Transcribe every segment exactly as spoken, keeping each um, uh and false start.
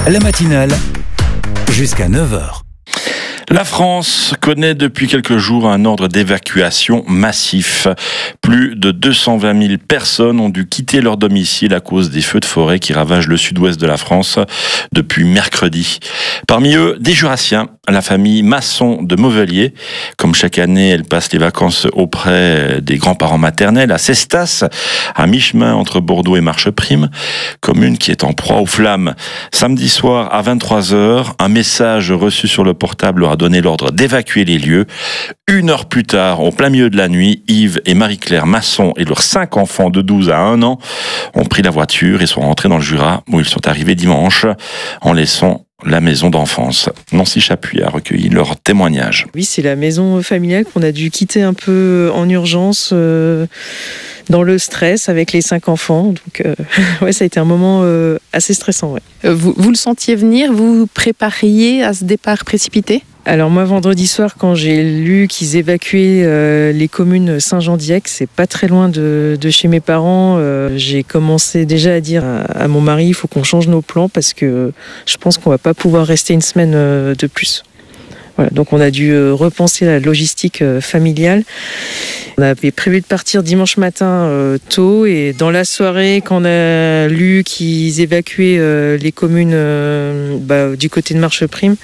La matinale, jusqu'à neuf heures. La France connaît depuis quelques jours un ordre d'évacuation massif. Plus de deux cent vingt mille personnes ont dû quitter leur domicile à cause des feux de forêt qui ravagent le sud-ouest de la France depuis mercredi. Parmi eux, des Jurassiens, la famille Masson de Mauvelier. Comme chaque année, elle passe les vacances auprès des grands-parents maternels à Cestas, à mi-chemin entre Bordeaux et Marcheprime, commune qui est en proie aux flammes. Samedi soir à vingt-trois heures, un message reçu sur le portable leur a donné l'ordre d'évacuer les lieux. Une heure plus tard, au plein milieu de la nuit, Yves et Marie-Claire Masson et leurs cinq enfants de douze à un an ont pris la voiture et sont rentrés dans le Jura, où ils sont arrivés dimanche, en laissant la maison d'enfance. Nancy Chapuis a recueilli leur témoignage. Oui, c'est la maison familiale qu'on a dû quitter un peu en urgence, euh, dans le stress avec les cinq enfants. Donc, euh, ouais, ça a été un moment euh, assez stressant. Ouais. Euh, vous, vous le sentiez venir? Vous vous prépariez à ce départ précipité? Alors moi, vendredi soir, quand j'ai lu qu'ils évacuaient euh, les communes Saint-Jean-d'Yec, c'est pas très loin de, de chez mes parents, euh, j'ai commencé déjà à dire à, à mon mari, il faut qu'on change nos plans parce que je pense qu'on va pas pouvoir rester une semaine euh, de plus. Voilà, donc on a dû euh, repenser la logistique euh, familiale. On avait prévu de partir dimanche matin euh, tôt et dans la soirée, quand on a lu qu'ils évacuaient euh, les communes euh, bah, du côté de Marcheprime,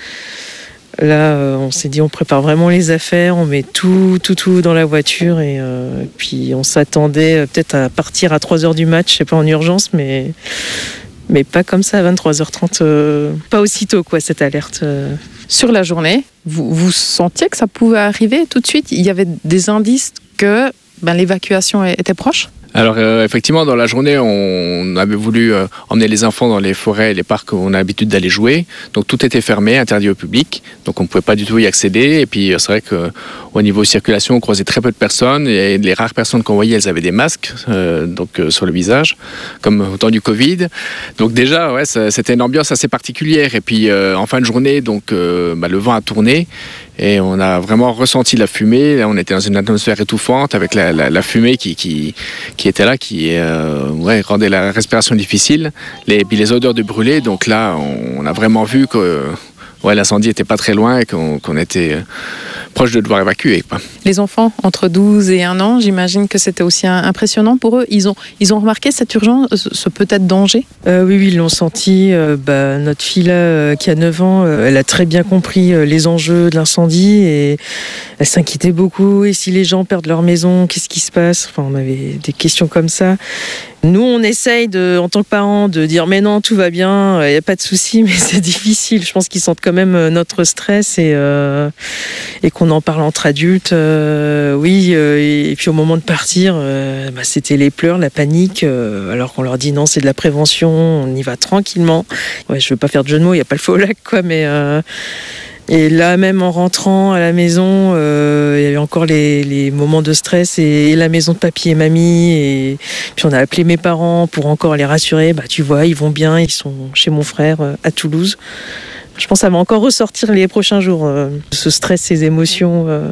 là, euh, on s'est dit, on prépare vraiment les affaires, on met tout, tout, tout dans la voiture et euh, puis on s'attendait euh, peut-être à partir à trois heures du match, je sais pas en urgence, mais, mais pas comme ça à vingt-trois heures trente, euh, pas aussitôt quoi, cette alerte. Euh. Sur la journée, vous, vous sentiez que ça pouvait arriver tout de suite? Il y avait des indices que ben, l'évacuation était proche? Alors euh, effectivement, dans la journée, on avait voulu euh, emmener les enfants dans les forêts et les parcs où on a l'habitude d'aller jouer. Donc tout était fermé, interdit au public. Donc on ne pouvait pas du tout y accéder. Et puis euh, c'est vrai qu'au niveau circulation, on croisait très peu de personnes. Et les rares personnes qu'on voyait, elles avaient des masques euh, donc, euh, sur le visage, comme au temps du Covid. Donc déjà, ouais, ça, c'était une ambiance assez particulière. Et puis euh, en fin de journée, donc, euh, bah, le vent a tourné. Et on a vraiment ressenti la fumée. Là, on était dans une atmosphère étouffante avec la, la, la fumée qui, qui, qui était là, qui euh, ouais, rendait la respiration difficile. Et puis les odeurs de brûlé. Donc là, on, on a vraiment vu que ouais, l'incendie n'était pas très loin et qu'on, qu'on était proche de devoir évacuer, quoi. Les enfants entre douze et un an, j'imagine que c'était aussi impressionnant pour eux. Ils ont, ils ont remarqué cette urgence, ce peut-être danger? euh, Oui, oui, ils l'ont senti. Euh, bah, notre fille là, euh, qui a neuf ans, euh, elle a très bien compris euh, les enjeux de l'incendie et elle s'inquiétait beaucoup. Et si les gens perdent leur maison, qu'est-ce qui se passe? Enfin, on avait des questions comme ça. Nous, on essaye, de, en tant que parents, de dire mais non, tout va bien, il n'y a pas de souci, mais c'est difficile. Je pense qu'ils sentent quand même notre stress et, euh, et qu'on en parle entre adultes. Euh, oui, euh, et, et puis au moment de partir, euh, bah, c'était les pleurs, la panique, euh, alors qu'on leur dit non, c'est de la prévention, on y va tranquillement. Ouais, je ne veux pas faire de jeu de mots, il n'y a pas le feu au lac, quoi, mais... Euh, Et là, même en rentrant à la maison, euh, il y avait encore les, les moments de stress et, et la maison de papy et mamie. Et puis on a appelé mes parents pour encore les rassurer. Bah, tu vois, ils vont bien, ils sont chez mon frère euh, à Toulouse. Je pense que ça va encore ressortir les prochains jours, euh, ce stress, ces émotions euh,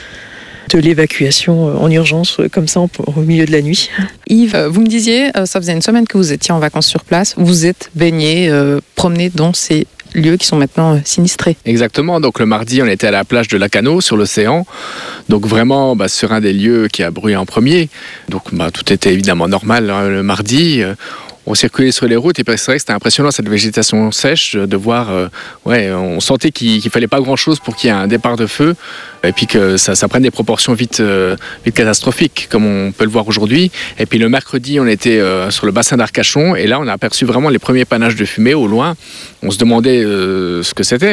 de l'évacuation euh, en urgence, euh, comme ça, en, au milieu de la nuit. Yves, euh, vous me disiez, euh, ça faisait une semaine que vous étiez en vacances sur place. Vous êtes baigné, euh, promené dans ces lieux qui sont maintenant euh, sinistrés. Exactement, donc le mardi on était à la plage de Lacanau sur l'océan, donc vraiment bah, sur un des lieux qui a brûlé en premier, donc bah, tout était évidemment normal hein, le mardi. euh, On circulait sur les routes et c'est vrai que c'était impressionnant cette végétation sèche de voir, euh, ouais, on sentait qu'il, qu'il fallait pas grand chose pour qu'il y ait un départ de feu et puis que ça, ça prenne des proportions vite, euh, vite catastrophiques comme on peut le voir aujourd'hui. Et puis le mercredi on était euh, sur le bassin d'Arcachon et là on a aperçu vraiment les premiers panaches de fumée au loin. On se demandait euh, ce que c'était.